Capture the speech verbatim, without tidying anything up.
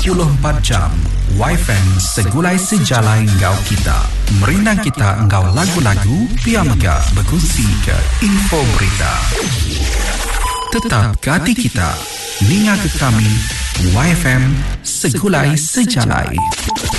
puluh empat jam Y F M segulai sejalai ngau kita. Merindang kita engkau lagu-lagu, piamega berkongsi ke info berita. Tetap ke hati kita, ninga ke kami, Y F M segulai sejalai.